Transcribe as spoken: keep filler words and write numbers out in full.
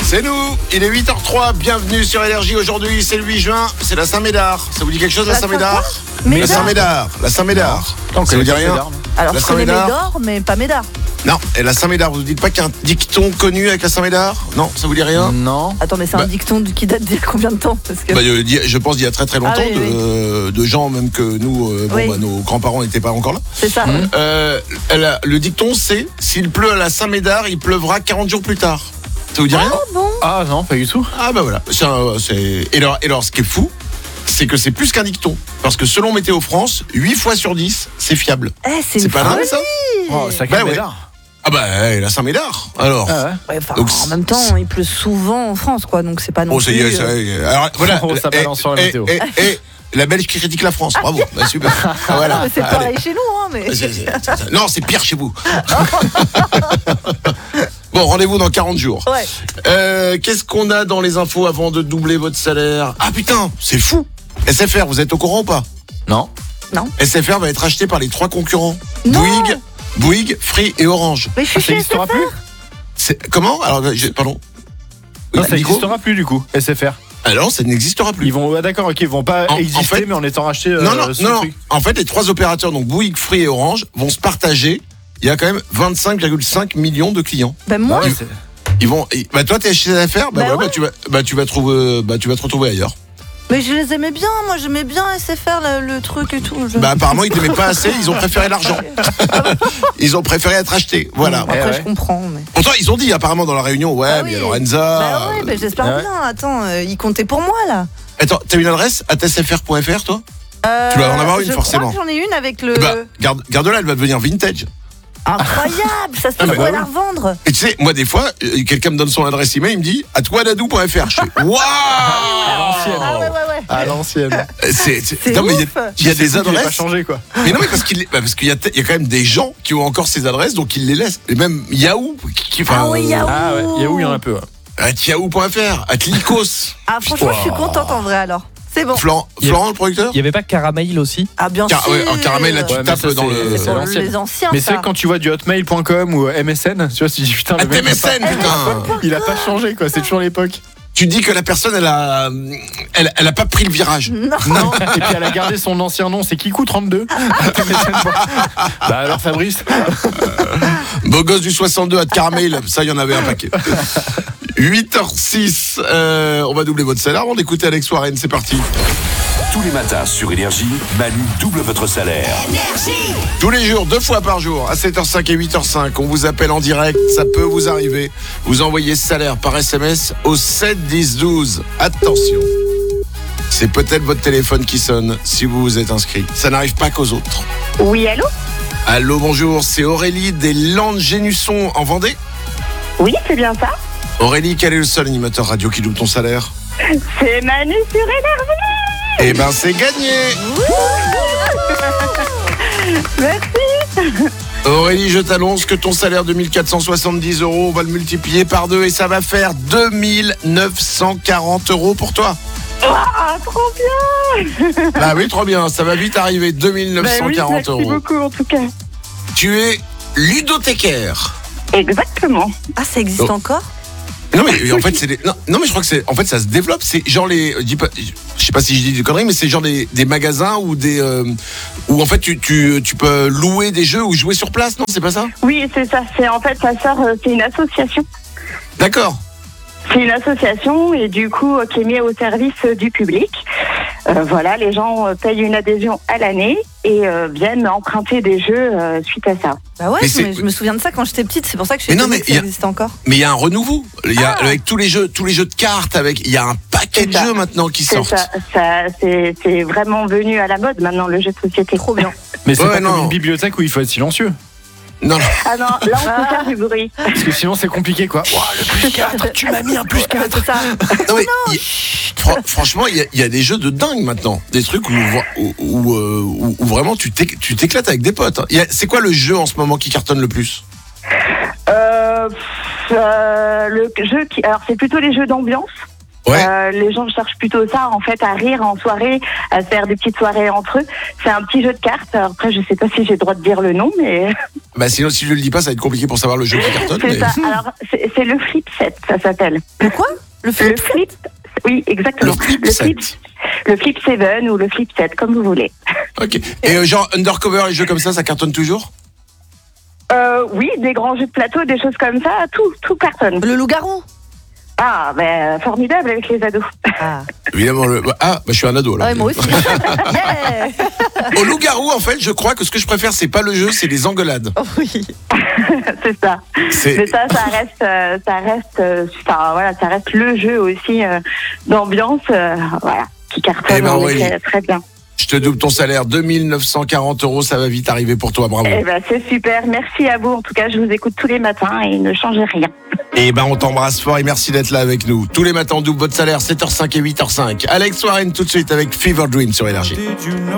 C'est nous, il est huit heures trois, bienvenue sur Énergie. Aujourd'hui, c'est le huit juin, c'est la Saint-Médard. Ça vous dit quelque chose, la, la Saint-Médard? La Saint-Médard, la Saint-Médard. Non, ça vous dit rien? Alors, la je connais Médard, mais pas Médard. Non, et la Saint-Médard, vous ne dites pas qu'il y a un dicton connu avec la Saint-Médard? Non, ça vous dit rien? Non. Attends, mais c'est bah, un dicton qui date d'il y a combien de temps? Parce que... bah, Je pense d'il y a très très longtemps, ah, oui, de, oui. de gens même que nous, euh, bon, oui. bah, nos grands-parents n'étaient pas encore là. C'est ça. Mmh. Euh, a, le dicton, c'est s'il pleut à la Saint-Médard, il pleuvra quarante jours plus tard. Ça vous dit ah, rien? Bon. Ah non, pas du tout. Ah bah voilà. C'est un, c'est... Et, alors, et alors, ce qui est fou, c'est que c'est plus qu'un dicton. Parce que selon Météo France, huit fois sur dix, c'est fiable. Eh, c'est c'est pas dingue, ça? Oh, ça bah, ouais. Ah bah, hey, la Saint-Médard, alors. Ah ouais. Ouais, donc, en même temps, il pleut souvent en France, quoi, donc c'est pas non oh, plus... C'est, c'est, alors, voilà. Oh, ça balance sur la météo. Et, et, et la Belge qui critique la France, bravo, bah, super. Voilà. Non, mais c'est pareil chez nous, hein, mais... C'est, c'est, c'est, non, c'est pire chez vous. Bon, rendez-vous dans quarante jours. Ouais. Euh, qu'est-ce qu'on a dans les infos avant de doubler votre salaire? Ah putain, c'est fou. S F R, vous êtes au courant ou pas? Non. Non. S F R va être acheté par les trois concurrents. Non. Bouygues, Bouygues, Free et Orange. Mais je suis ah, ça n'existera plus. C'est... Comment? Alors, je... pardon. Non, oui, ça n'existera plus du coup, S F R. Alors, ça n'existera plus. Ils vont, ah, d'accord, ok, ils vont pas en, exister, en fait, mais en étant rachetés. Non, non, euh, non, non. En fait, les trois opérateurs, donc Bouygues, Free et Orange, vont se partager. Il y a quand même vingt-cinq virgule cinq millions de clients. Ben moi, ils, ils vont. Bah toi, t'es chez S F R, bah, bah, ouais, ouais. bah tu vas, bah tu vas trouver, bah tu vas te retrouver ailleurs. Mais je les aimais bien, moi j'aimais bien S F R, le, le truc et tout. Je... Bah apparemment ils t'aimaient pas assez, ils ont préféré l'argent. Ils ont préféré être achetés, voilà. Après ouais. je comprends. Mais... Pourtant ils ont dit apparemment dans la réunion, ouais, ah, mais oui. il y a Lorenza. Bah ouais, bah, j'espère ah, bien. Attends, euh, ils comptaient pour moi là. Attends, t'as une adresse à s f r point f r toi? euh, Tu dois en avoir une je forcément. Crois que j'en ai une avec le. Bah, garde, garde-la, elle va devenir vintage. Incroyable, ça se peut qu'on va la revendre. Et tu sais, moi des fois, euh, quelqu'un me donne son adresse email, il me dit à toi dadou point f r. Je fais waouh, à l'ancienne. Ah ouais ouais ouais. À l'ancienne. C'est, c'est, c'est non mais il y a, y a des adresses. Pas changé quoi. Mais non mais parce qu'il, bah parce qu'il y a, il y a quand même des gens qui ont encore ces adresses, donc ils les laissent. Et même Yahoo, qui, enfin, ah oui Yahoo. Ah ouais, Yahoo il y en a un peu. Ouais. At yahoo point f r, at Lycos. Ah franchement, wow. Je suis contente en vrai alors. C'est bon. Florent, Florent le producteur? Il n'y avait pas Caramel aussi? Ah bien Car, sûr. Ouais, en Caramel là tu ouais, tapes dans le. C'est pour les anciens. Mais c'est quand tu vois du hotmail point com ou M S N, tu vois, si putain le mec. M S N putain. Il a pas changé quoi, c'est toujours l'époque. Tu dis que la personne elle a, elle, elle a pas pris le virage. Non. non. Et puis elle a gardé son ancien nom, c'est Kikou trente-deux. Bah alors Fabrice. Beau gosse du soixante-deux à Caramel, ça il y en avait un paquet. huit heures six, euh, on va doubler votre salaire avant d'écouter Alex Warren, c'est parti. Tous les matins sur Énergie, Manu double votre salaire. Énergie. Tous les jours, deux fois par jour, à sept heures cinq et huit heures cinq, on vous appelle en direct, ça peut vous arriver. Vous envoyez salaire par S M S au sept dix douze. Attention, c'est peut-être votre téléphone qui sonne si vous vous êtes inscrit. Ça n'arrive pas qu'aux autres. Oui, allô? Allô, bonjour, c'est Aurélie des Landes-Génusson en Vendée? Oui, c'est bien ça. Aurélie, quel est le seul animateur radio qui double ton salaire? C'est Manu sur Énergie. Eh ben c'est gagné. Merci. Aurélie, je t'annonce que ton salaire de mille quatre cent soixante-dix euros, on va le multiplier par deux et ça va faire deux mille neuf cent quarante euros pour toi. Ah, trop bien. Bah oui, trop bien, ça va vite arriver, deux mille neuf cent quarante bah oui, euros. Merci beaucoup en tout cas. Tu es ludothécaire. Exactement. Ah, ça existe oh. encore? Non mais en fait c'est des... non, non mais je crois que c'est en fait ça se développe, c'est genre les je, dis pas... je sais pas si je dis des conneries mais c'est genre des, des magasins ou des euh... où en fait tu, tu tu peux louer des jeux ou jouer sur place, non, c'est pas ça? Oui, c'est ça, c'est en fait ça sort c'est une association. D'accord. C'est une association et du coup qui est mise au service du public. Euh, voilà, les gens payent une adhésion à l'année et euh, viennent emprunter des jeux euh, suite à ça. Bah ouais, je me, je me souviens de ça quand j'étais petite, c'est pour ça que je sais que ça existe encore. Mais il y a un renouveau, il y a ah. avec tous les jeux, tous les jeux de cartes, avec il y a un paquet de jeux maintenant qui c'est sortent. Ça, ça, c'est, c'est vraiment venu à la mode maintenant le jeu de société. Trop bien. Mais c'est ouais, pas non. comme une bibliothèque où il faut être silencieux. Non, non. Ah non, là on peut faire du bruit. Parce que sinon c'est compliqué quoi. Oh, le plus quatre, tu m'as mis un plus quatre. Ça. Non, mais non. Y, fr- franchement, il y, y a des jeux de dingue maintenant. Des trucs où, où, où, où, où vraiment tu, t'éc- tu t'éclates avec des potes. Y a, c'est quoi le jeu en ce moment qui cartonne le plus? euh, euh, Le jeu qui. Alors c'est plutôt les jeux d'ambiance. Ouais. Euh, les gens cherchent plutôt ça en fait, à rire en soirée, à faire des petites soirées entre eux. C'est un petit jeu de cartes. Alors, après je sais pas si j'ai le droit de dire le nom, mais Bah sinon, si je le dis pas, ça va être compliqué pour savoir le jeu qui cartonne. C'est mais- ça. Alors, c'est c'est le flip set, ça s'appelle. Le quoi Le Le flip flip, oui, exactement. Le flip set. le flip seven ou le flip set, comme vous voulez. Ok. Et euh, genre Undercover, les jeux comme ça, ça cartonne toujours? Euh, oui, des grands jeux de plateau, des choses comme ça, tout, tout cartonne. Le loup-garou. Ah, ben, formidable avec les ados. Ah, Évidemment. Le... Ah, bah, je suis un ado là. ouais, moi aussi. Yeah. Au loup-garou, en fait, je crois que ce que je préfère, c'est pas le jeu, c'est les engueulades. Oh, oui. C'est ça. C'est- Mais ça, ça reste, euh, ça reste, euh, enfin, voilà, ça reste le jeu aussi euh, d'ambiance, euh, voilà, qui cartonne Eh ben, en Aurélie. effet très bien. Je te double ton salaire, deux mille neuf cent quarante euros, ça va vite arriver pour toi, bravo. Eh ben, c'est super. Merci à vous. En tout cas, je vous écoute tous les matins et ne changez rien. Et ben on t'embrasse fort et merci d'être là avec nous. Tous les matins, on double votre salaire, sept heures cinq et huit heures cinq. Alex Warren tout de suite avec Fever Dream sur Énergie. Did you know